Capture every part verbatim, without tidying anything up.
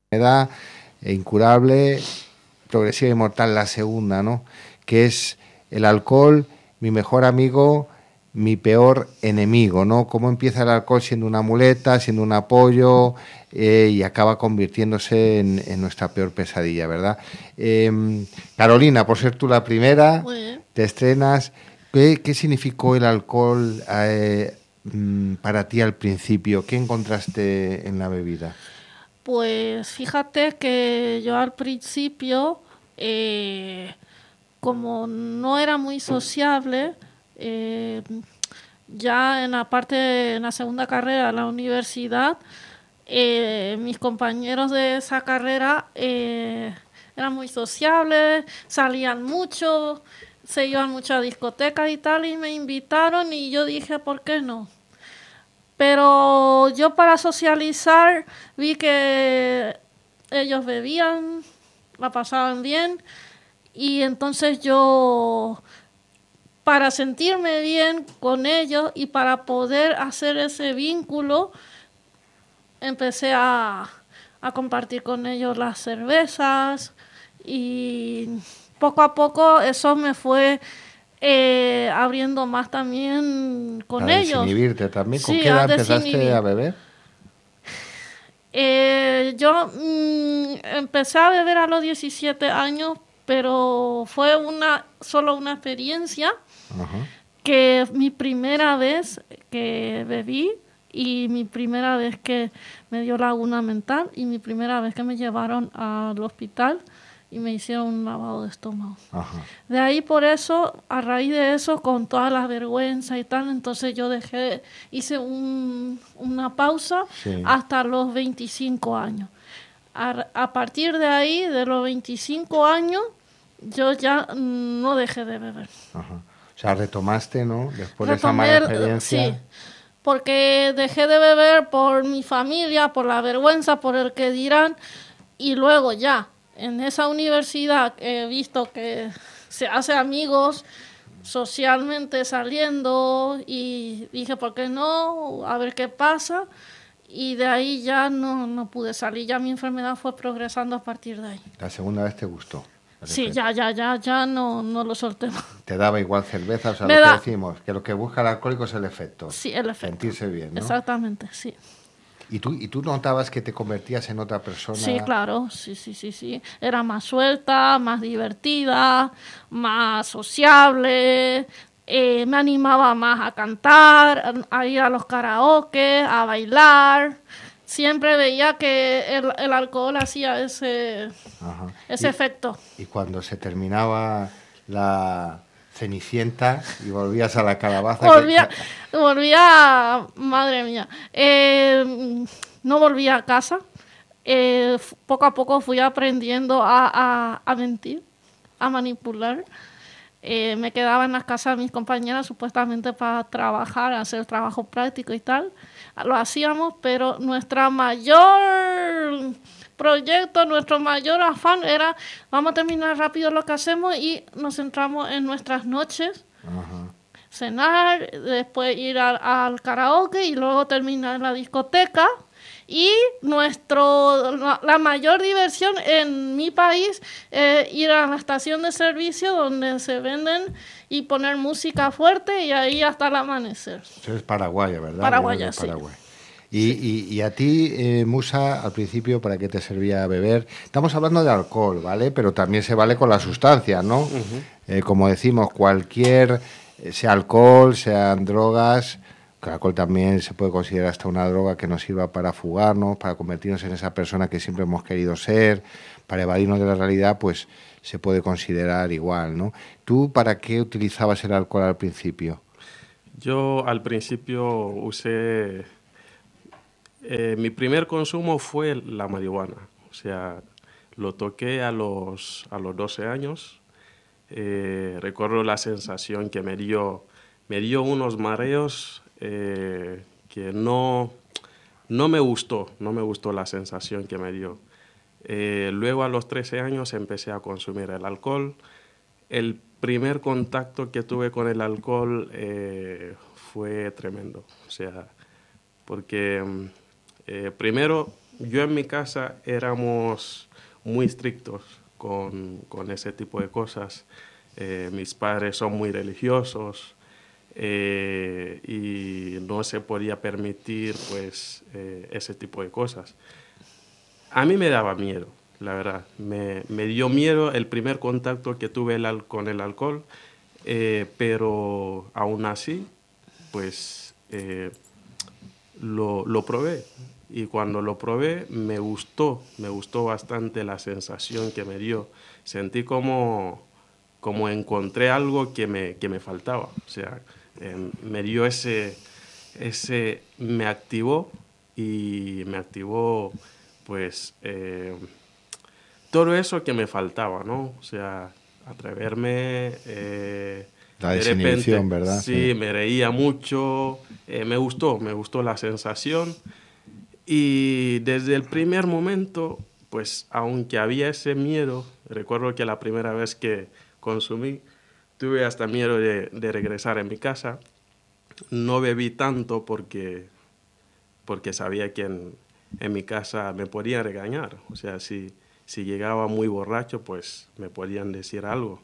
enfermedad incurable, progresiva y mortal, la segunda, ¿no? Que es el alcohol, mi mejor amigo, mi peor enemigo, ¿no? Cómo empieza el alcohol siendo una muleta, siendo un apoyo eh, y acaba convirtiéndose en, en nuestra peor pesadilla, ¿verdad? Eh, Carolina, por ser tú la primera, te estrenas. ¿Qué, qué significó el alcohol eh, para ti al principio? ¿Qué encontraste en la bebida? Pues fíjate que yo al principio, eh, como no era muy sociable, eh, ya en la parte, en la segunda carrera de la universidad, eh, mis compañeros de esa carrera eh, eran muy sociables, salían mucho, se iban mucho a discotecas y tal, y me invitaron y yo dije, ¿por qué no? Pero yo para socializar vi que ellos bebían, la pasaban bien, y entonces yo, para sentirme bien con ellos y para poder hacer ese vínculo, empecé a, a compartir con ellos las cervezas y poco a poco eso me fue eh, abriendo más también con Para ellos. desinhibirte también. ¿Con Sí, qué a edad empezaste desinhibir. a beber? Eh, yo mmm, empecé a beber a los diecisiete años, pero fue una solo una experiencia. Ajá. Que mi primera vez que bebí y mi primera vez que me dio laguna mental y mi primera vez que me llevaron al hospital y me hicieron un lavado de estómago. Ajá. De ahí por eso, a raíz de eso, con toda la vergüenza y tal, entonces yo dejé, hice un, una pausa sí. hasta los veinticinco años. A, a partir de ahí, de los veinticinco años, yo ya no dejé de beber. Ajá. O sea, retomaste, ¿no? Después Retomé, de esa mala experiencia. Sí, porque dejé de beber por mi familia, por la vergüenza, por el que dirán, y luego ya, en esa universidad he visto que se hace amigos socialmente saliendo y dije, ¿por qué no? A ver qué pasa. Y de ahí ya no, no pude salir, ya mi enfermedad fue progresando a partir de ahí. ¿La segunda vez te gustó? Sí, ya, ya, ya, ya no, no lo solté más. ¿Te daba igual cerveza? O sea, Me lo da... que decimos, que lo que busca el alcohólico es el efecto. Sí, el efecto. Sentirse bien, ¿no? Exactamente, sí. ¿Y tú, ¿Y tú notabas que te convertías en otra persona? Sí, claro, sí, sí, sí, sí. Era más suelta, más divertida, más sociable, eh, me animaba más a cantar, a ir a los karaoke, a bailar. Siempre veía que el, el alcohol hacía ese, ese y, efecto. Y cuando se terminaba la Cenicienta y volvías a la calabaza... Volvía, que... volvía, madre mía, eh, no volvía a casa. Eh, poco a poco fui aprendiendo a, a, a mentir, a manipular. Eh, me quedaba en las casas de mis compañeras supuestamente para trabajar, hacer trabajo práctico y tal. Lo hacíamos, pero nuestra mayor proyecto, nuestro mayor afán era vamos a terminar rápido lo que hacemos y nos centramos en nuestras noches. Ajá. Cenar, después ir al, al karaoke y luego terminar en la discoteca. Y nuestro la, la mayor diversión en mi país es eh, ir a la estación de servicio donde se venden y poner música fuerte y ahí hasta el amanecer. Eso es paraguaya, ¿verdad? Paraguaya, sí. Paraguay. Y, sí. y, y a ti, eh, Musa, al principio, ¿para qué te servía beber? Estamos hablando de alcohol, ¿vale? Pero también se vale con las sustancias, ¿no? Uh-huh. Eh, como decimos, cualquier, sea alcohol, sean drogas... El alcohol también se puede considerar hasta una droga que nos sirva para fugarnos, para convertirnos en esa persona que siempre hemos querido ser, para evadirnos de la realidad, pues se puede considerar igual, ¿no? ¿Tú para qué utilizabas el alcohol al principio? Yo al principio usé... Eh, mi primer consumo fue la marihuana. O sea, lo toqué a los, a los doce años. Eh, recuerdo la sensación que me dio, me dio unos mareos... Eh, que no, no me gustó, no me gustó la sensación que me dio. Eh, luego a los trece años empecé a consumir el alcohol. El primer contacto que tuve con el alcohol eh, fue tremendo. O sea, porque eh, primero yo en mi casa éramos muy estrictos con, con ese tipo de cosas. Eh, mis padres son muy religiosos eh, y no se podía permitir pues eh, ese tipo de cosas. A mí me daba miedo, la verdad. Me, me dio miedo el primer contacto que tuve el al- con el alcohol, eh, pero aún así, pues eh, lo, lo probé. Y cuando lo probé, me gustó, me gustó bastante la sensación que me dio. Sentí como, como encontré algo que me, que me faltaba. O sea, eh, me dio ese, ese, me activó y me activó, pues, eh, todo eso que me faltaba, ¿no? O sea, atreverme, eh, La de repente, desinhibición, ¿verdad? sí, Sí. me reía mucho, eh, me gustó, me gustó la sensación. Y desde el primer momento, pues aunque había ese miedo, recuerdo que la primera vez que consumí, tuve hasta miedo de, de regresar a mi casa. No bebí tanto porque, porque sabía que en, en mi casa me podían regañar. O sea, si, si llegaba muy borracho, pues me podían decir algo.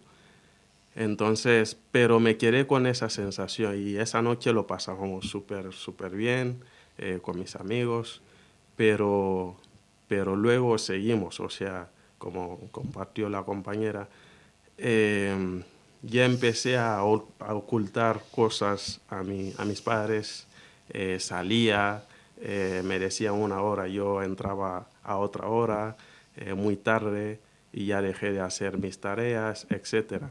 Entonces, pero me quedé con esa sensación y esa noche lo pasamos súper, súper bien eh, con mis amigos, pero, pero luego seguimos, o sea, como compartió la compañera, eh, ya empecé a, o- a ocultar cosas a, mi, a mis padres, eh, salía, eh, me decían una hora, yo entraba a otra hora, eh, muy tarde, y ya dejé de hacer mis tareas, etcétera.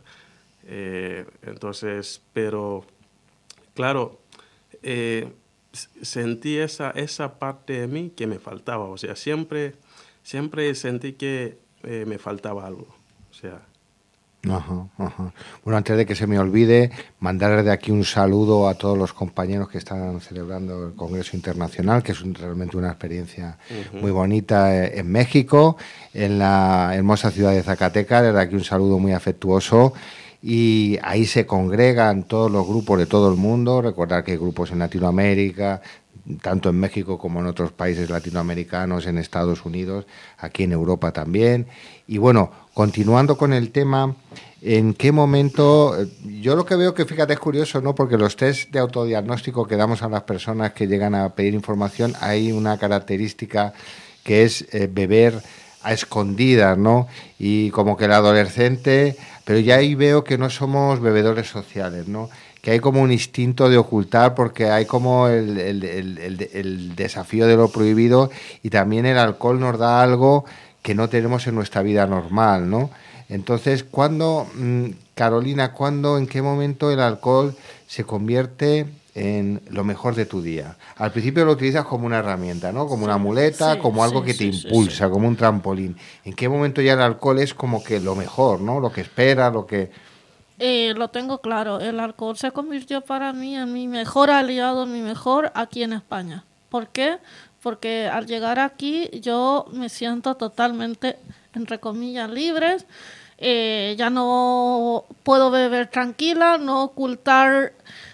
Eh, entonces, pero claro, eh, s- sentí esa, esa parte de mí que me faltaba. O sea, siempre, siempre sentí que eh, me faltaba algo. O sea, Ajá, ajá. Bueno, antes de que se me olvide, mandar de aquí un saludo a todos los compañeros que están celebrando el Congreso Internacional, que es un- realmente una experiencia muy ujú, bonita eh, en México, en la hermosa ciudad de Zacatecas. Desde aquí un saludo muy afectuoso. Y ahí se congregan todos los grupos de todo el mundo. Recordar que hay grupos en Latinoamérica, tanto en México como en otros países latinoamericanos, en Estados Unidos, aquí en Europa también. Y bueno, continuando con el tema, ¿en qué momento? eh, Yo lo que veo que, fíjate, es curioso, ¿no? Porque los test de autodiagnóstico que damos a las personas que llegan a pedir información, hay una característica que es eh, beber a escondidas, ¿no? Y como que el adolescente, pero ya ahí veo que no somos bebedores sociales, ¿no? Que hay como un instinto de ocultar porque hay como el, el, el, el, el desafío de lo prohibido, y también el alcohol nos da algo que no tenemos en nuestra vida normal, ¿no? Entonces, ¿cuándo, mm, Carolina, cuándo, en qué momento el alcohol se convierte en lo mejor de tu día? Al principio lo utilizas como una herramienta, ¿no? Como una Sí, muleta, sí, como algo sí, que te sí, sí, sí. impulsa, como un trampolín. ¿En qué momento ya el alcohol es como que lo mejor, ¿no? Lo que espera, lo que... Eh, lo tengo claro, el alcohol se convirtió para mí en mi mejor aliado, mi mejor aquí en España. ¿Por qué? Porque al llegar aquí yo me siento totalmente, entre comillas, libre. Eh, ya no puedo beber tranquila, no ocultar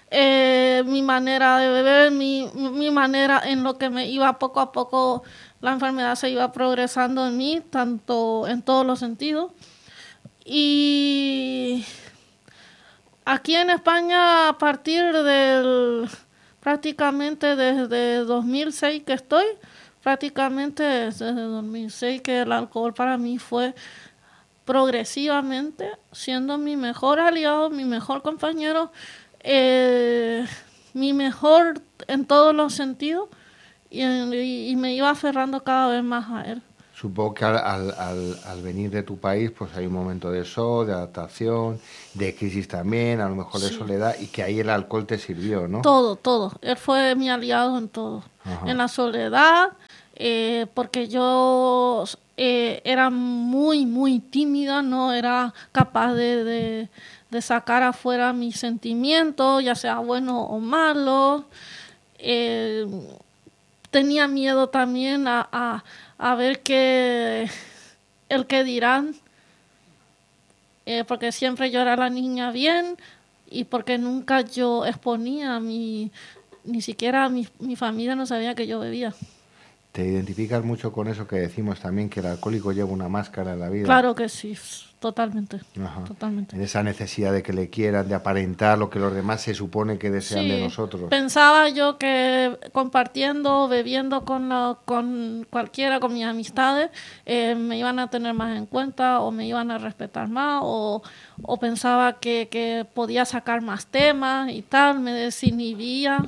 eh, mi manera de beber, mi, mi manera en lo que me iba poco a poco, la enfermedad se iba progresando en mí, tanto en todos los sentidos. Y aquí en España, a partir del prácticamente desde dos mil seis que estoy, prácticamente desde dos mil seis que el alcohol para mí fue progresivamente siendo mi mejor aliado, mi mejor compañero, eh, mi mejor en todos los sentidos, y, y, y me iba aferrando cada vez más a él. Supongo que al, al, al, al venir de tu país, pues hay un momento de shock, de adaptación, de crisis también, a lo mejor de Sí. soledad, y que ahí el alcohol te sirvió, ¿no? Todo, todo. Él fue mi aliado en todo. Ajá. En la soledad, eh, porque yo eh, era muy, muy tímida, no era capaz de, de, de sacar afuera mis sentimientos, ya sea buenos o malos. Eh, tenía miedo también a, a, a ver que el que dirán, eh, porque siempre yo era la niña bien y porque nunca yo exponía a mi, ni siquiera mi, mi familia no sabía que yo bebía. ¿Te identificas mucho con eso que decimos también, que el alcohólico lleva una máscara en la vida? Claro que sí, totalmente, Ajá. totalmente. En esa necesidad de que le quieran, de aparentar lo que los demás se supone que desean Sí, de nosotros. pensaba yo que compartiendo, bebiendo con, la- con cualquiera, con mis amistades, eh, me iban a tener más en cuenta o me iban a respetar más o, o pensaba que, que podía sacar más temas y tal, me desinhibía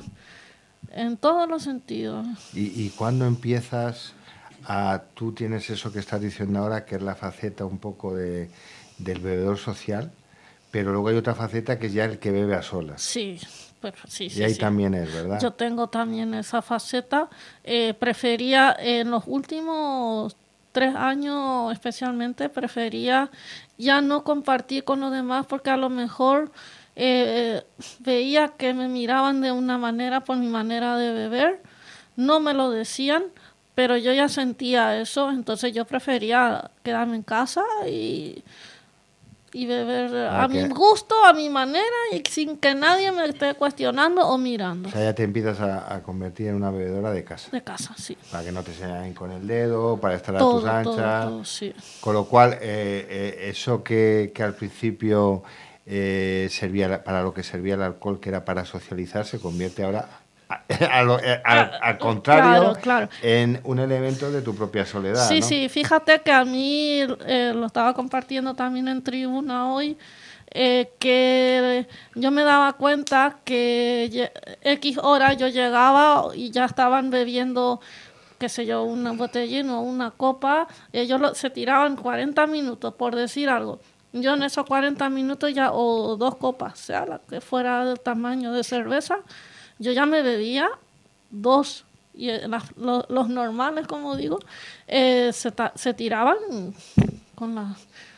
en todos los sentidos. ¿Y, y cuándo empiezas a... Tú tienes eso que estás diciendo ahora, que es la faceta un poco de, del bebedor social, pero luego hay otra faceta que es ya el que bebe a solas. Sí, pero sí, Y sí, ahí sí. también es, ¿verdad? Yo tengo también esa faceta. Eh, prefería, en los últimos tres años especialmente, prefería ya no compartir con los demás porque a lo mejor eh, veía que me miraban de una manera por mi manera de beber. No me lo decían, pero yo ya sentía eso, entonces yo prefería quedarme en casa y y beber Para a que- mi gusto, a mi manera y sin que nadie me esté cuestionando o mirando. O sea, ya te empiezas a, a convertir en una bebedora de casa. De casa, sí. Para que no te señalen con el dedo, para estar a Todo, tus anchas. todo, todo, sí. Con lo cual, eh, eh, eso que, que al principio eh, servía para lo que servía el alcohol, que era para socializar, se convierte ahora, a- a lo- eh, al, al contrario, Claro, claro. en un elemento de tu propia soledad. Sí, ¿no? sí, fíjate que a mí eh, lo estaba compartiendo también en tribuna hoy, eh, que yo me daba cuenta que ye- X hora yo llegaba y ya estaban bebiendo, qué sé yo, una botellina o una copa, ellos lo- se tiraban cuarenta minutos, por decir algo. Yo en esos cuarenta minutos ya, o dos copas, sea la que fuera del tamaño de cerveza, yo ya me bebía dos. Y eh, las- lo- los normales, como digo, eh, se, ta- se tiraban con la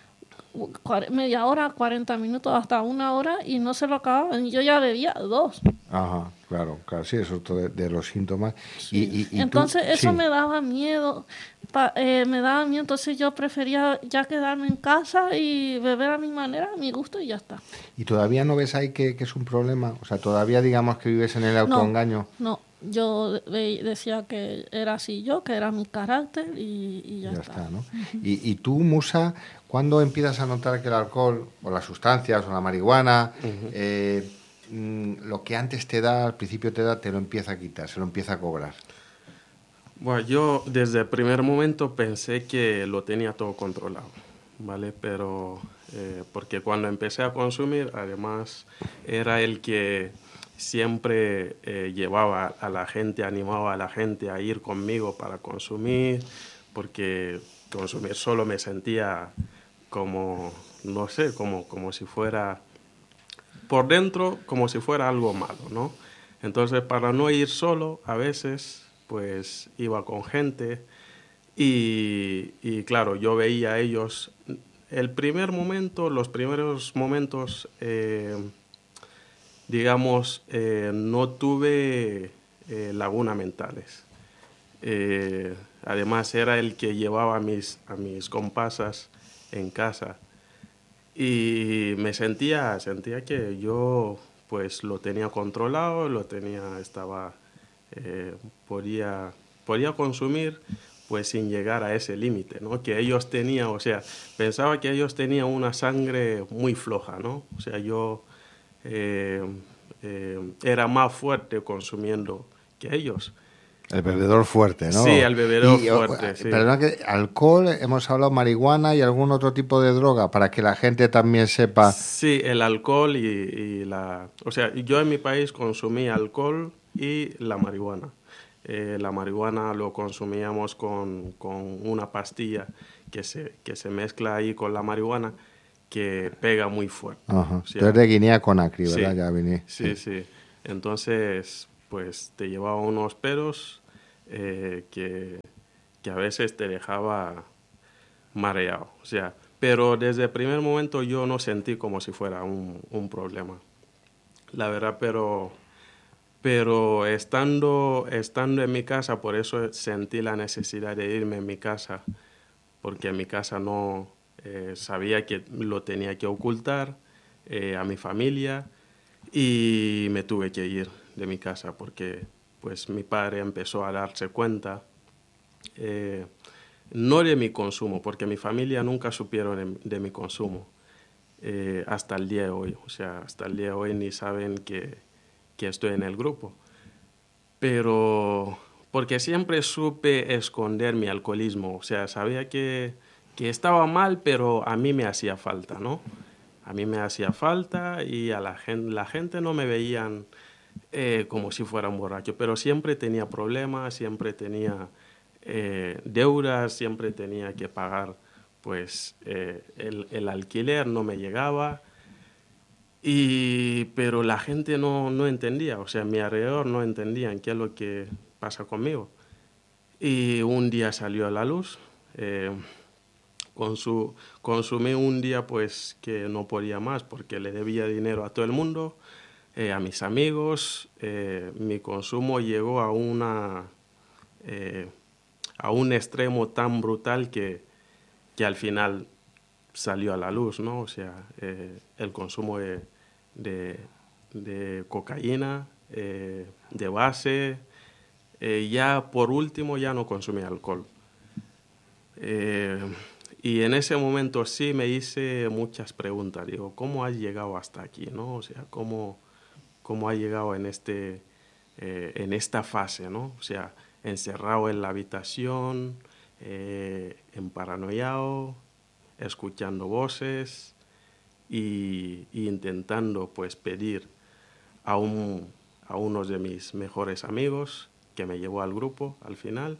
cuare- media hora, cuarenta minutos, hasta una hora y no se lo acababan. Y yo ya bebía dos. Ajá, claro, claro, sí, eso es otro de, de los síntomas. Sí. Y, y- y tú- Entonces eso sí. me daba miedo, pa- eh, me daba miedo, entonces yo prefería ya quedarme en casa y beber a mi manera, a mi gusto y ya está. ¿Y todavía no ves ahí que, que es un problema? O sea, todavía digamos que vives en el autoengaño. No, yo ve- decía que era así yo, que era mi carácter y, y ya, Ya está. está, ¿no? Y, y tú, Musa, ¿cuándo empiezas a notar que el alcohol, o las sustancias, o la marihuana, eh, mm, lo que antes te da, al principio te da, te lo empieza a quitar, se lo empieza a cobrar? Bueno, yo desde el primer momento pensé que lo tenía todo controlado, ¿vale? Pero eh, porque cuando empecé a consumir, además, era el que siempre eh, llevaba a la gente, animaba a la gente a ir conmigo para consumir, porque consumir solo me sentía como, no sé, como, como si fuera, por dentro, como si fuera algo malo, ¿no? Entonces, para no ir solo, a veces, pues iba con gente y, y claro, yo veía a ellos, el primer momento, los primeros momentos, eh, digamos, eh, no tuve eh, lagunas mentales. Eh, además, era el que llevaba a mis, a mis compasas en casa y me sentía, sentía que yo pues lo tenía controlado, lo tenía, estaba, eh, podía, podía consumir pues sin llegar a ese límite, ¿no? Que ellos tenían, o sea, pensaba que ellos tenían una sangre muy floja, ¿no? O sea, yo eh, eh, era más fuerte consumiendo que ellos. El bebedor fuerte, ¿no? Sí, el bebedor Y, o- fuerte, sí. Perdona, que alcohol, hemos hablado marihuana y algún otro tipo de droga, para que la gente también sepa. Sí, el alcohol y, y la... O sea, yo en mi país consumí alcohol y la marihuana. Eh, la marihuana lo consumíamos con, con una pastilla que se, que se mezcla ahí con la marihuana que pega muy fuerte. Ajá. O sea, Tú eres de Guinea-Conakry, ¿verdad? sí, Ya vine. sí, sí. Entonces, pues te llevaba unos pedos eh, que, que a veces te dejaba mareado. O sea, pero desde el primer momento yo no sentí como si fuera un, un problema. La verdad, pero, pero estando, estando en mi casa, por eso sentí la necesidad de irme en mi casa, porque en mi casa no eh, sabía que lo tenía que ocultar eh, a mi familia y me tuve que ir de mi casa porque pues mi padre empezó a darse cuenta Eh, no de mi consumo, porque mi familia nunca supieron de, de mi consumo eh, hasta el día de hoy. O sea, hasta el día de hoy ni saben que, que estoy en el grupo. Pero porque siempre supe esconder mi alcoholismo. O sea, sabía que, que estaba mal, pero a mí me hacía falta, ¿no? A mí me hacía falta y a la gente, la gente no me veían eh, como si fuera un borracho, pero siempre tenía problemas, siempre tenía eh, deudas, siempre tenía que pagar, pues eh, el, el alquiler no me llegaba, y, pero la gente no, no entendía, o sea, a mi alrededor no entendían qué es lo que pasa conmigo. Y un día salió a la luz. Eh, Consu, consumí un día pues que no podía más porque le debía dinero a todo el mundo, eh, a mis amigos. Eh, mi consumo llegó a, una, eh, a un extremo tan brutal que, que al final salió a la luz, ¿no? O sea, eh, el consumo de, de, de cocaína, eh, de base. Eh, ya por último ya no consumí alcohol. Eh, Y en ese momento sí me hice muchas preguntas. Digo, ¿cómo has llegado hasta aquí, no? O sea, ¿cómo, cómo has llegado en, este, eh, en esta fase, no? O sea, encerrado en la habitación, eh, emparanoiado, escuchando voces y, y intentando, pues, pedir a, un, a uno de mis mejores amigos, que me llevó al grupo al final.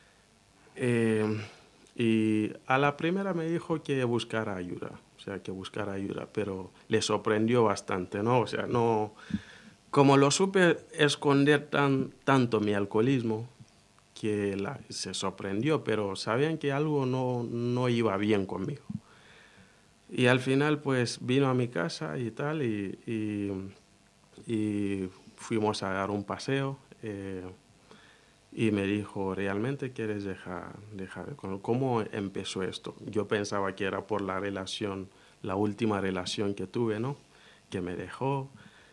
Eh, Y a la primera me dijo que buscara ayuda, o sea, que buscara ayuda, pero le sorprendió bastante, ¿no? O sea, no, como lo supe esconder tan, tanto mi alcoholismo, que la, se sorprendió, pero sabían que algo no, no iba bien conmigo. Y al final, pues, vino a mi casa y tal, y, y, y fuimos a dar un paseo. Eh, Y me dijo, ¿realmente quieres dejar, dejar? ¿Cómo empezó esto? Yo pensaba que era por la relación, la última relación que tuve, ¿no? Que me dejó.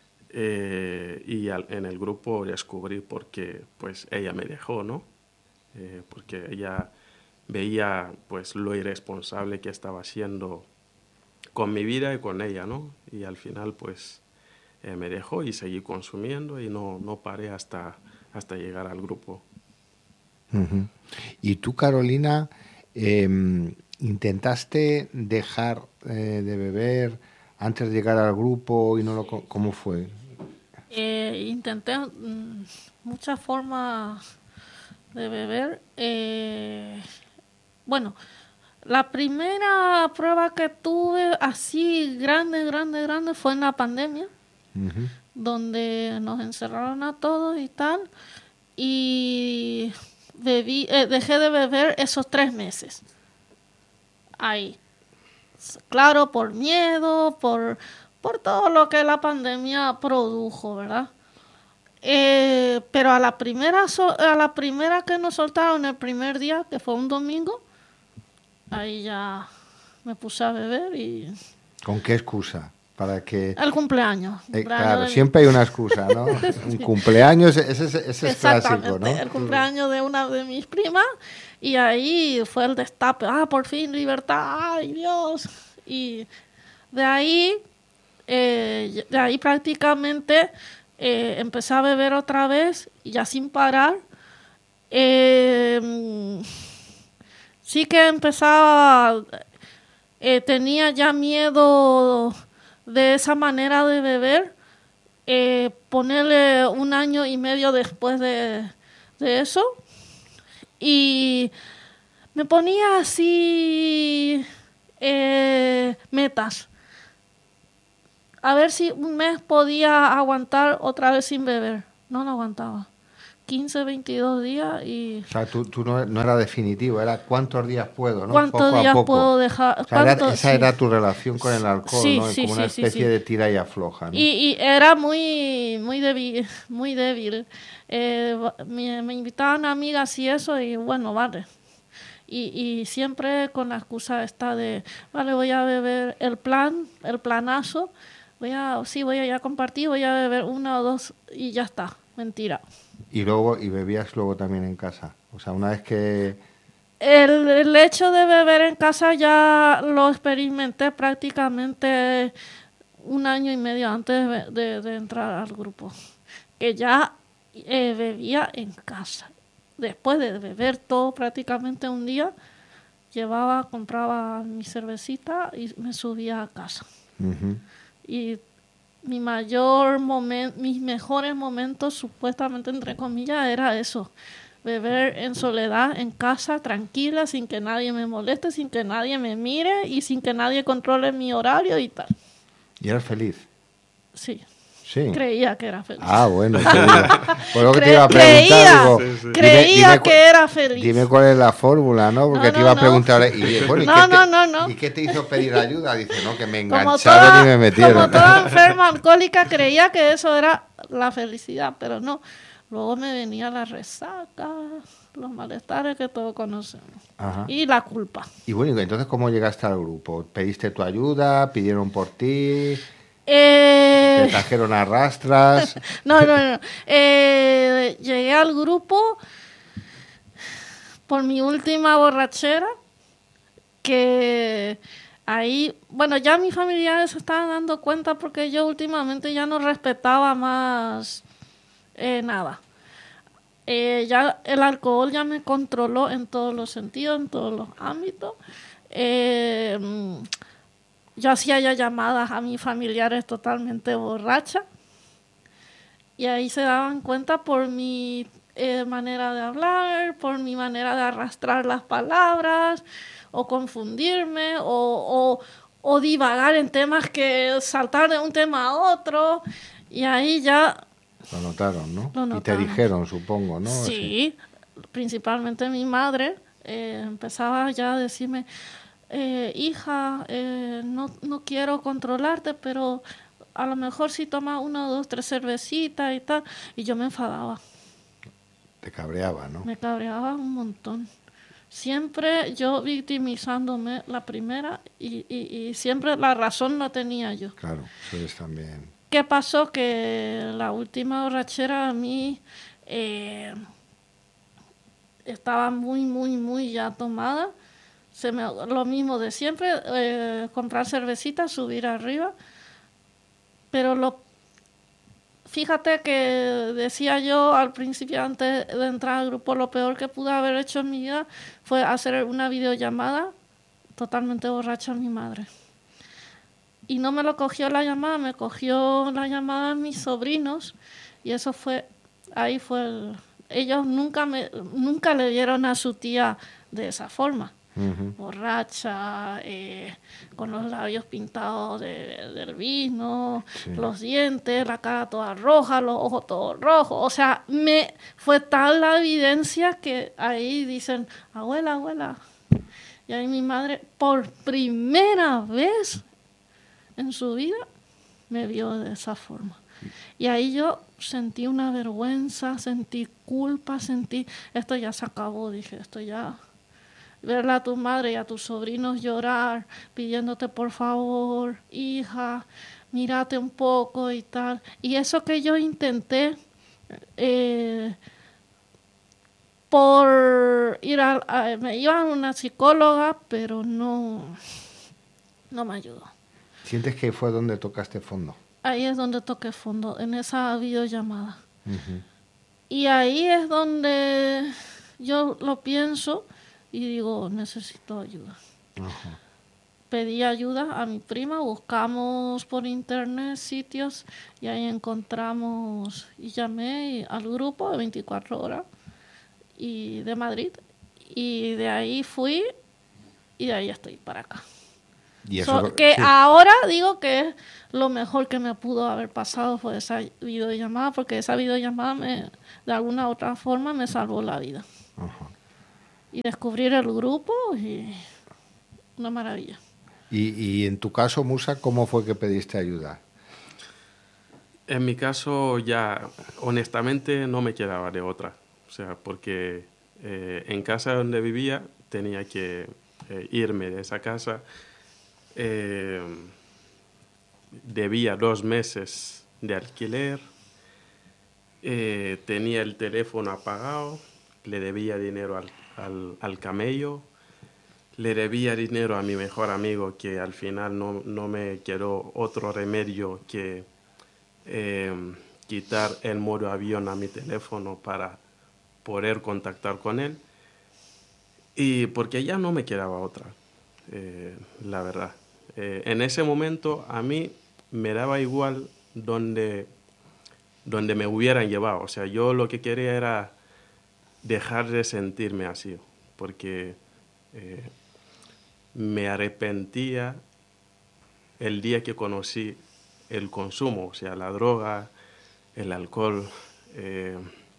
Eh, y al, en el grupo descubrí por qué, pues, ella me dejó, ¿no? Eh, porque ella veía, pues, lo irresponsable que estaba haciendo con mi vida y con ella, ¿no? Y al final, pues, eh, me dejó y seguí consumiendo y no, no paré hasta, hasta llegar al grupo. Uh-huh. Y tú, Carolina, eh, ¿intentaste dejar eh, de beber antes de llegar al grupo y no lo... ¿Cómo fue? Eh, intenté mm, muchas formas de beber. Eh, bueno, la primera prueba que tuve así grande, grande, grande fue en la pandemia, uh-huh. donde nos encerraron a todos y tal, y bebí, eh, dejé de beber esos tres meses. Ahí. Claro, por miedo, por, por todo lo que la pandemia produjo, ¿verdad? Eh, pero a la primera a la primera que nos soltaron el primer día, que fue un domingo, ahí ya me puse a beber y... ¿Con qué excusa? Para que... El cumpleaños. Eh, cumpleaños claro, de... siempre hay una excusa, ¿no? Sí. Un cumpleaños, ese, ese, ese es clásico, ¿no? El cumpleaños de una de mis primas, y ahí fue el destape. Ah, por fin, libertad, ay, Dios. Y de ahí, eh, de ahí prácticamente eh, empecé a beber otra vez, ya sin parar. Eh, sí que empezaba, eh, tenía ya miedo de esa manera de beber, eh, ponerle un año y medio después de, de eso, y me ponía así eh, metas, a ver si un mes podía aguantar otra vez sin beber. No lo aguantaba. quince, veintidós días y... O sea, tú, tú no, no era definitivo, era cuántos días puedo, ¿no? ¿Cuántos poco días a poco. puedo dejar? O sea, era, esa sí. era tu relación con el alcohol, sí, ¿no? Sí, Como sí, una sí, especie sí. de tira y afloja, ¿no? Y, y era muy, muy débil, muy débil. Eh, me, me invitaban amigas y eso, y bueno, vale. Y, y siempre con la excusa esta de, vale, voy a beber el plan, el planazo, voy a, sí, voy a ya compartir, voy a beber una o dos y ya está. Mentira. Y luego, y bebías luego también en casa. O sea, una vez que... El, el hecho de beber en casa ya lo experimenté prácticamente un año y medio antes de, de, de entrar al grupo. Que ya eh, bebía en casa. Después de beber todo prácticamente un día, llevaba, compraba mi cervecita y me subía a casa. Uh-huh. Y mi mayor momento, mis mejores momentos, supuestamente entre comillas, era eso. Beber en soledad, en casa, tranquila, sin que nadie me moleste, sin que nadie me mire y sin que nadie controle mi horario y tal. ¿Y eras feliz? Sí. Sí. Creía que era feliz. Ah, bueno. Por lo que Cre- te iba a preguntar, creía, digo, sí, sí. creía dime, dime, que era feliz. Dime cuál es la fórmula, ¿no? Porque No, te no, iba a no. preguntar. Y, bueno, ¿y No, qué te, no, no, no. ¿y qué te hizo pedir ayuda? Dice, no, que me Como engancharon toda, y me metieron. como toda enferma alcohólica creía que eso era la felicidad, pero no. Luego me venía la resaca, los malestares que todos conocemos. Ajá. Y la culpa. Y bueno, entonces, ¿cómo llegaste al grupo? ¿Pediste tu ayuda? ¿Pidieron por ti? Eh, ¿Te trajeron a rastras? no, no, no. Eh, llegué al grupo por mi última borrachera, que ahí, bueno, ya mis familiares se estaban dando cuenta porque yo últimamente ya no respetaba más eh, nada. Eh, ya el alcohol ya me controló en todos los sentidos, en todos los ámbitos. Eh, yo hacía ya llamadas a mis familiares totalmente borracha y ahí se daban cuenta por mi eh, manera de hablar, por mi manera de arrastrar las palabras o confundirme o, o, o divagar en temas que saltar de un tema a otro y ahí ya... Lo notaron, ¿no? Lo Y te notaron. dijeron, supongo, ¿no? Sí, principalmente mi madre eh, empezaba ya a decirme, eh, hija, eh, no, no quiero controlarte, pero a lo mejor si tomas una, dos, tres cervecitas y tal, y yo me enfadaba, Te cabreaba, ¿no? me cabreaba un montón. Siempre yo victimizándome la primera y, y, y siempre la razón la tenía yo. Claro, eso es también... ¿Qué pasó? Que la última borrachera a mí eh, estaba muy, muy, muy ya tomada. Se me, lo mismo de siempre, eh, comprar cervecita, subir arriba. Pero lo, fíjate que decía yo al principio, antes de entrar al grupo, lo peor que pude haber hecho en mi vida fue hacer una videollamada totalmente borracha a mi madre. Y no me lo cogió la llamada, me cogió la llamada a mis sobrinos y eso fue, ahí fue, el, ellos nunca me, nunca le dieron a su tía de esa forma, uh-huh. borracha, eh, con los labios pintados de, del vino, sí. los dientes, la cara toda roja, los ojos todos rojos, o sea, me fue tal la evidencia que ahí dicen, abuela, abuela, y ahí mi madre, por primera vez en su vida me vio de esa forma. Y ahí yo sentí una vergüenza, sentí culpa, sentí, esto ya se acabó, dije, esto ya, verla a tu madre y a tus sobrinos llorar, pidiéndote por favor, hija, mírate un poco y tal. Y eso que yo intenté eh, por ir a, a, me iba a una psicóloga, pero no, no me ayudó. ¿Sientes que fue donde tocaste fondo? Ahí es donde toqué fondo, en esa videollamada. Uh-huh. Y ahí es donde yo lo pienso y digo, necesito ayuda. Uh-huh. Pedí ayuda a mi prima, buscamos por internet sitios y ahí encontramos y llamé al grupo de veinticuatro horas y de Madrid. Y de ahí fui y de ahí estoy para acá. Y eso, so, que sí. ahora digo que lo mejor que me pudo haber pasado fue esa videollamada, porque esa videollamada me, de alguna u otra forma me salvó la vida. Uh-huh. Y descubrir el grupo y una maravilla. Y, y en tu caso, Musa, ¿cómo fue que pediste ayuda? En mi caso ya, honestamente, no me quedaba de otra. O sea, porque eh, en casa donde vivía tenía que eh, irme de esa casa. Eh, debía dos meses de alquiler, eh, tenía el teléfono apagado, le debía dinero al, al, al camello, le debía dinero a mi mejor amigo que al final no, no me quedó otro remedio que eh, quitar el modo avión a mi teléfono para poder contactar con él. Y porque ya no me quedaba otra, eh, la verdad. Eh, en ese momento a mí me daba igual donde, donde me hubieran llevado. O sea, yo lo que quería era dejar de sentirme así, porque eh, me arrepentía el día que conocí el consumo, o sea, la droga, el alcohol. Eh,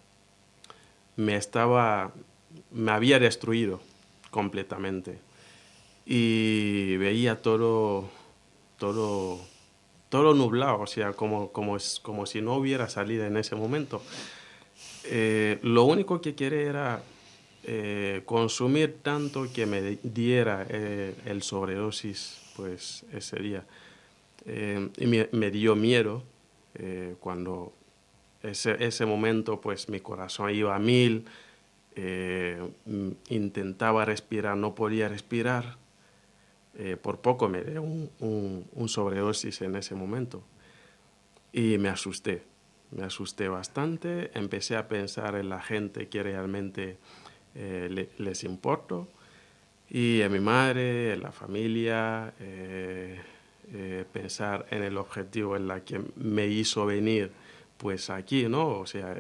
me estaba, me había destruido completamente y veía todo, todo, todo nublado, o sea, como, como, como si no hubiera salida en ese momento. Eh, lo único que quería era eh, consumir tanto que me diera eh, el sobredosis, pues ese día. Eh, y me, me dio miedo eh, cuando ese, ese momento, pues mi corazón iba a mil. Eh, intentaba respirar, no podía respirar. Eh, por poco me dio un, un, un sobredosis en ese momento. Y me asusté, me asusté bastante. Empecé a pensar en la gente que realmente eh, le, les importo. Y en mi madre, en la familia, eh, eh, pensar en el objetivo en la que me hizo venir pues aquí, ¿no? O sea,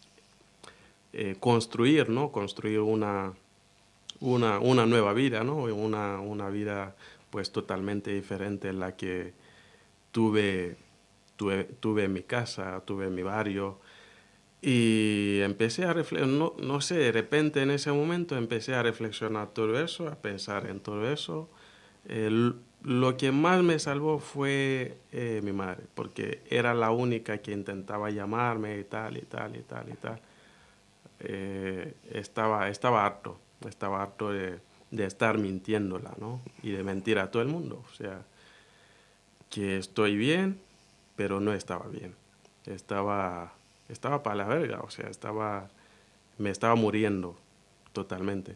Eh, construir, ¿no? Construir una, una, una nueva vida, ¿no? Una, una vida pues totalmente diferente en la que tuve, tuve, tuve en mi casa, tuve en mi barrio. Y empecé a reflexionar, no, no sé, de repente en ese momento empecé a reflexionar todo eso, a pensar en todo eso. Eh, lo que más me salvó fue eh, mi madre, porque era la única que intentaba llamarme y tal, y tal, y tal, y tal. Eh, estaba, estaba harto, estaba harto de, de estar mintiéndola, ¿no? Y de mentir a todo el mundo. O sea, que estoy bien, pero no estaba bien. Estaba, estaba para la verga, o sea, estaba, me estaba muriendo totalmente.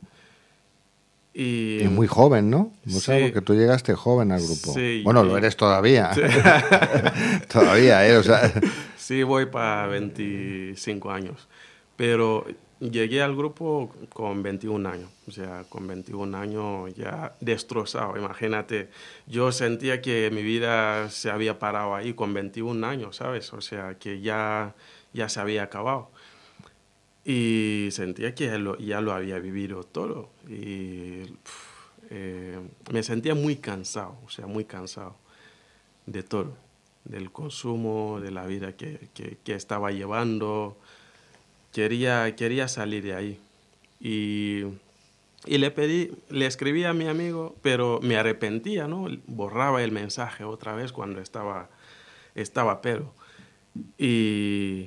Y, Y muy joven, ¿no? Musa, sí, porque tú llegaste joven al grupo. sí, Bueno, lo y- eres todavía. sí. Todavía, ¿eh? O sea, Sí, voy para veinticinco años, pero llegué al grupo con veintiún años, o sea, con veintiún años ya destrozado, imagínate, yo sentía que mi vida se había parado ahí con veintiún años, ¿sabes? O sea, que ya, ya se había acabado y sentía que ya lo, ya lo había vivido todo y pf, eh, me sentía muy cansado, o sea, muy cansado de todo, del consumo, de la vida que, que, que estaba llevando. Quería, quería salir de ahí. Y, y le pedí, le escribí a mi amigo, pero me arrepentía, ¿no? Borraba el mensaje otra vez cuando estaba, estaba pedo. Y,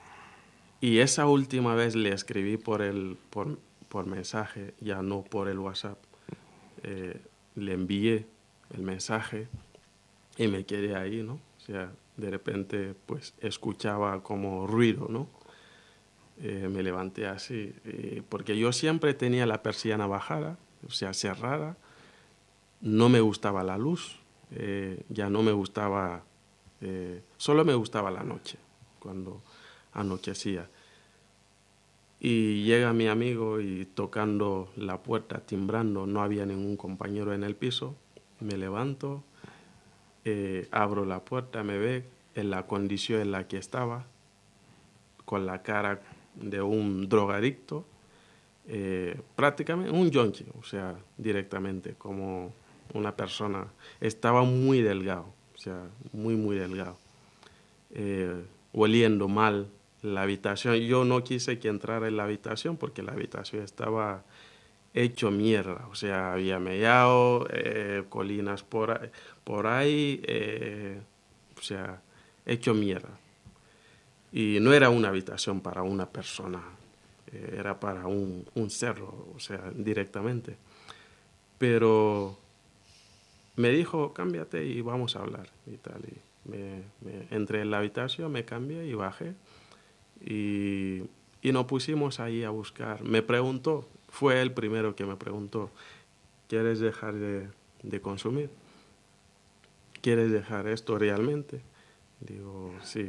y esa última vez le escribí por, el, por, por mensaje, ya no por el WhatsApp. Eh, le envié el mensaje y me quedé ahí, ¿no? O sea, de repente, pues, escuchaba como ruido, ¿no? Eh, me levanté así, eh, porque yo siempre tenía la persiana bajada, o sea, cerrada. No me gustaba la luz, eh, ya no me gustaba, eh, solo me gustaba la noche, cuando anochecía. Y llega mi amigo y tocando la puerta, timbrando, no había ningún compañero en el piso. Me levanto, eh, abro la puerta, me ve en la condición en la que estaba, con la cara de un drogadicto, eh, prácticamente un junkie, o sea, directamente, como una persona. Estaba muy delgado, o sea, muy, muy delgado, eh, oliendo mal la habitación. Yo no quise que entrara en la habitación porque la habitación estaba hecho mierda, o sea, había mellado, eh, colinas por ahí, por ahí eh, o sea, hecho mierda. Y no era una habitación para una persona, eh, era para un, un cerro, o sea, directamente. Pero me dijo, cámbiate y vamos a hablar y tal. Y me, me entré en la habitación, me cambié y bajé. Y y nos pusimos ahí a buscar. Me preguntó, fue el primero que me preguntó, ¿quieres dejar de, de consumir? ¿Quieres dejar esto realmente? Digo, sí.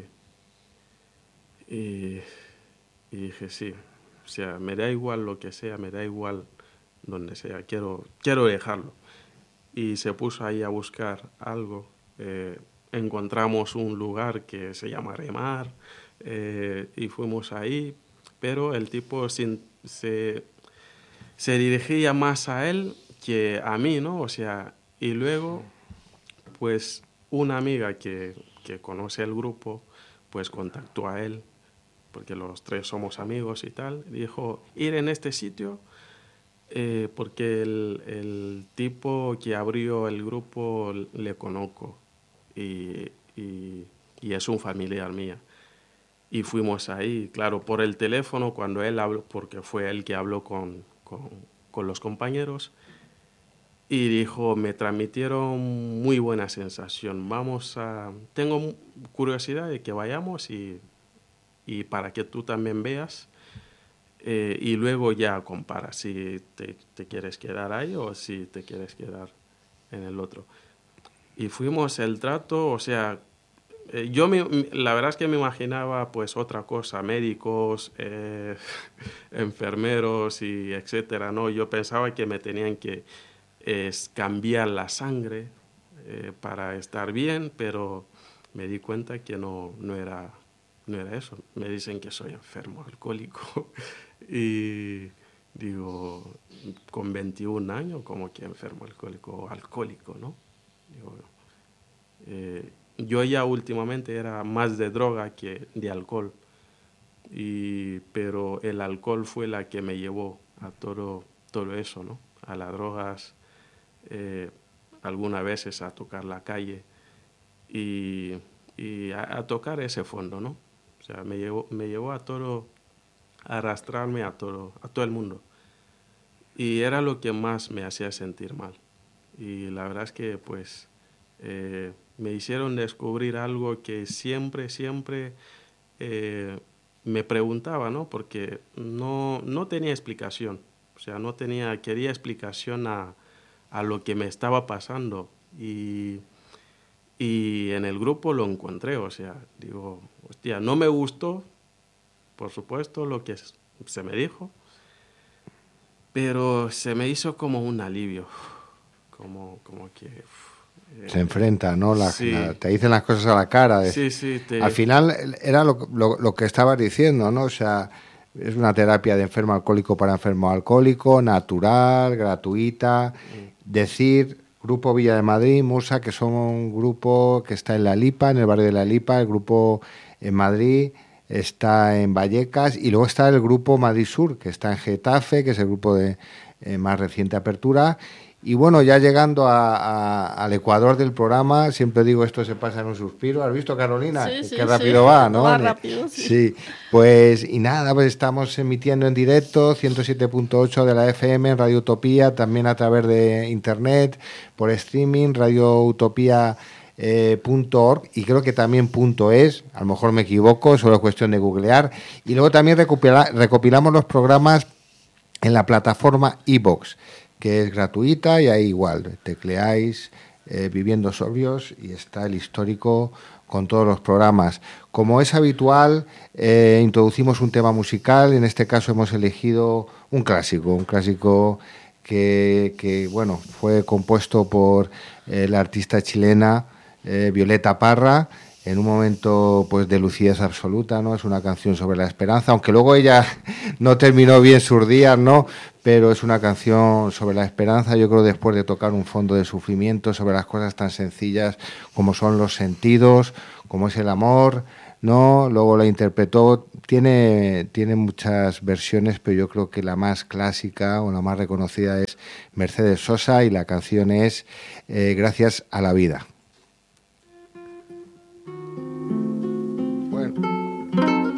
Y, y dije, sí. O sea, me da igual lo que sea, me da igual donde sea, quiero, quiero dejarlo. Y se puso ahí a buscar algo. Eh, encontramos un lugar que se llama Remar, eh, y fuimos ahí, pero el tipo sin, se, se dirigía más a él que a mí, ¿no? O sea, y luego, pues, una amiga que, que conoce el grupo, pues contactó a él, porque los tres somos amigos y tal, dijo, ir en este sitio, eh, porque el, el tipo que abrió el grupo le conozco y, y, y es un familiar mío. Y fuimos ahí, claro, por el teléfono, cuando él habló, porque fue él que habló con, con, con los compañeros, y dijo, me transmitieron muy buena sensación, vamos a... Tengo curiosidad de que vayamos y, y para que tú también veas, eh, y luego ya comparas si te, te quieres quedar ahí o si te quieres quedar en el otro. Y fuimos el trato, o sea, eh, yo me, la verdad es que me imaginaba pues otra cosa, médicos, eh, enfermeros y etcétera, ¿no? Yo pensaba que me tenían que es cambiar la sangre eh, para estar bien, pero me di cuenta que no, no, era, no era eso. Me dicen que soy enfermo alcohólico y digo, con veintiún años, como que enfermo alcohólico o alcohólico, ¿no? Digo, eh, yo ya últimamente era más de droga que de alcohol, y, pero el alcohol fue la que me llevó a todo, todo eso, ¿no? A las drogas, Eh, algunas veces a tocar la calle y, y a, a tocar ese fondo, ¿no? O sea, me llevó, me llevó a todo, a arrastrarme a todo, a todo el mundo. Y era lo que más me hacía sentir mal. Y la verdad es que, pues, eh, me hicieron descubrir algo que siempre, siempre eh, me preguntaba, ¿no? Porque no, no tenía explicación. O sea, no tenía, quería explicación a a lo que me estaba pasando, y, y en el grupo lo encontré, o sea, digo, hostia, no me gustó, por supuesto, lo que se me dijo, pero se me hizo como un alivio, como, como que... Eh, se enfrenta, ¿no? La, sí. la, te dicen las cosas a la cara. De, sí, sí. Te... Al final era lo, lo, lo que estabas diciendo, ¿no? O sea, es una terapia de enfermo alcohólico para enfermo alcohólico, natural, gratuita. Mm. Decir, Grupo Villa de Madrid, Musa, que son un grupo que está en La Lipa, en el barrio de La Lipa, el grupo en Madrid está en Vallecas, y luego está el grupo Madrid Sur, que está en Getafe, que es el grupo de eh, más reciente apertura. Y bueno, ya llegando a, a, al ecuador del programa, siempre digo, esto se pasa en un suspiro. ¿Has visto, Carolina? Sí, Qué, sí, qué rápido sí. va, ¿no? Va rápido, sí. Sí, pues y nada, pues estamos emitiendo en directo ciento siete punto ocho de la F M en Radio Utopía, también a través de internet, por streaming, radio utopía punto org, eh, y creo que también punto es, a lo mejor me equivoco, solo es cuestión de googlear. Y luego también recopila, recopilamos los programas en la plataforma iVoox, que es gratuita, y ahí igual tecleáis eh, Viviendo Sobrios y está el histórico con todos los programas. Como es habitual, eh, introducimos un tema musical. En este caso hemos elegido un clásico, un clásico que, que bueno, fue compuesto por eh, la artista chilena eh, Violeta Parra, en un momento pues de lucidez absoluta, ¿no? Es una canción sobre la esperanza, aunque luego ella no terminó bien sus días, ¿no? Pero es una canción sobre la esperanza, yo creo, después de tocar un fondo de sufrimiento, sobre las cosas tan sencillas como son los sentidos, como es el amor, ¿no? Luego la interpretó, tiene, tiene muchas versiones, pero yo creo que la más clásica o la más reconocida es Mercedes Sosa, y la canción es eh, Gracias a la vida.